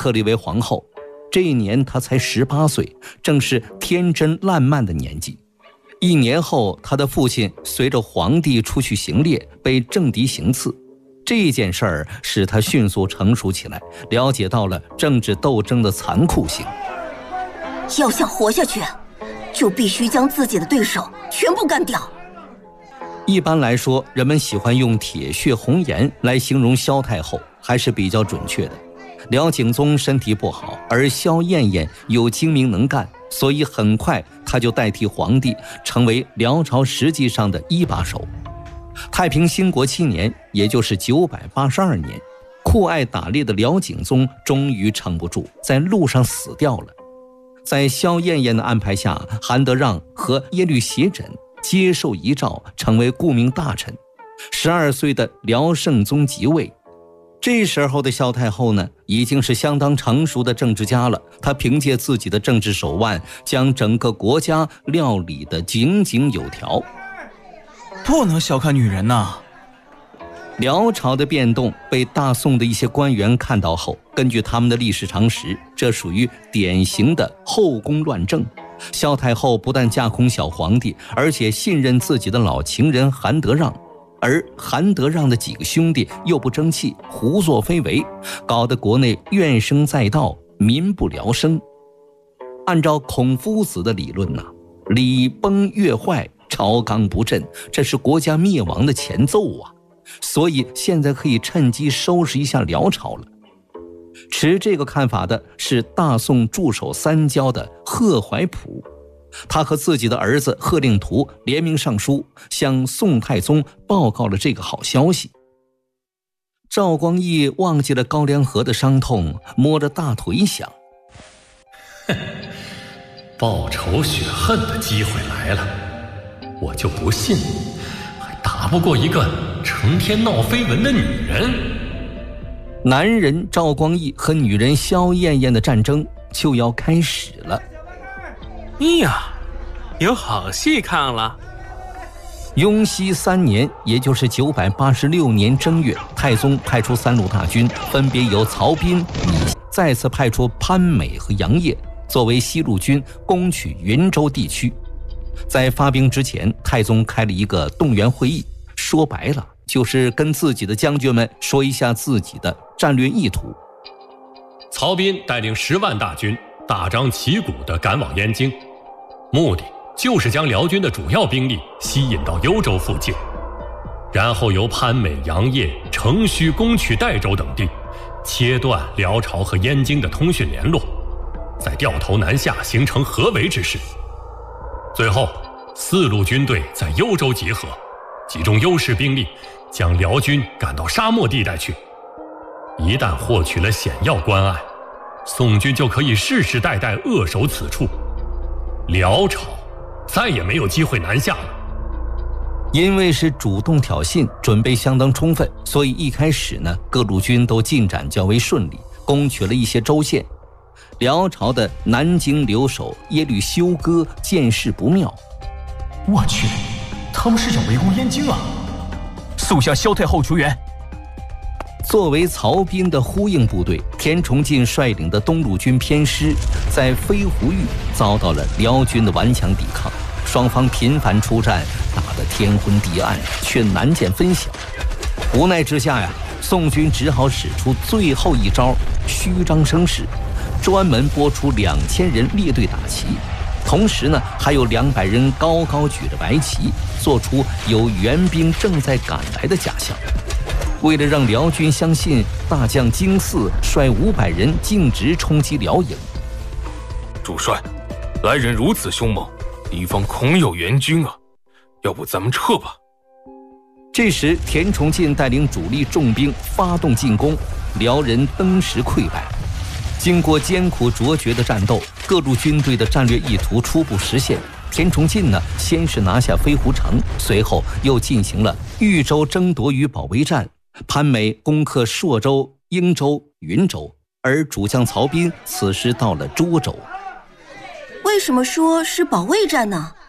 册立为皇后。这一年她才18岁，正是天真烂漫的年纪。1年后，她的父亲随着皇帝出去行猎，被政敌行刺。这件事儿使她迅速成熟起来，了解到了政治斗争的残酷性。 要想活下去，就必须将自己的对手全部干掉。 一般来说，人们喜欢用铁血红颜来形容萧太后，还是比较准确的。辽景宗身体不好，而萧燕燕又精明能干，所以很快她就代替皇帝，成为辽朝实际上的一把手。太平兴国7年，也就是982年，酷爱打猎的辽景宗终于撑不住，在路上死掉了。在萧燕燕的安排下，韩德让和耶律斜轸接受遗诏，成为顾命大臣。12岁的辽圣宗即位。这时候的萧太后呢，已经是相当成熟的政治家了。她凭借自己的政治手腕，将整个国家料理得井井有条。 不能小看女人呐！ 辽朝的变动被大宋的一些官员看到后，根据他们的历史常识，这属于典型的后宫乱政。萧太后不但架空小皇帝，而且信任自己的老情人韩德让。而韩德让的几个兄弟又不争气，胡作非为，搞得国内怨声载道，民不聊生。按照孔夫子的理论礼崩乐坏，朝纲不振，这是国家灭亡的前奏啊！所以现在可以趁机收拾一下辽朝了。持这个看法的是大宋驻守三郊的贺怀普。他和自己的儿子贺令图联名上书，向宋太宗报告了这个好消息。赵光义忘记了高粱河的伤痛，摸着大腿想： 报仇雪恨的机会来了，我就不信还打不过一个成天闹绯闻的女人。 男人赵光义和女人萧燕燕的战争就要开始了。 呀，有好戏看了。 雍熙3年，也就是986年正月，太宗派出3路大军，分别由曹彬、芈再次派出潘美和杨业作为西路军，攻取云州地区。在发兵之前，太宗开了一个动员会议，说白了就是跟自己的将军们说一下自己的战略意图。 曹彬带领10万大军大张旗鼓地赶往燕京，目的就是将辽军的主要兵力吸引到幽州附近，然后由潘美、杨业乘虚攻取代州等地，切断辽朝和燕京的通讯联络，再掉头南下，形成合围之势。最后4路军队在幽州集合，集中优势兵力，将辽军赶到沙漠地带去。一旦获取了险要关隘，宋军就可以世世代代扼守此处，辽朝再也没有机会南下了。 因为是主动挑衅，准备相当充分，所以一开始呢，各路军都进展较为顺利，攻取了一些州县。辽朝的南京留守耶律休哥见势不妙， 我去，他们是想围攻燕京啊！速向萧太后求援。 作为曹彬的呼应部队，田崇进率领的东路军偏师在飞狐峪遭到了辽军的顽强抵抗，双方频繁出战，打得天昏地暗，却难见分晓。无奈之下宋军只好使出最后一招虚张声势，专门拨出2000人列队打旗，同时呢还有200人高高举着白旗，做出有援兵正在赶来的假象。为了让辽军相信，大将荆嗣率500人径直冲击辽营。 主帅，来人如此凶猛，敌方恐有援军啊，要不咱们撤吧。 这时田崇进带领主力重兵发动进攻，辽人登时溃败。经过艰苦卓绝的战斗，各路军队的战略意图初步实现。田崇进呢，先是拿下飞狐城，随后又进行了豫州争夺与保卫战。潘美攻克朔州、英州、云州，而主将曹彬此时到了涿州。 为什么说是保卫战呢？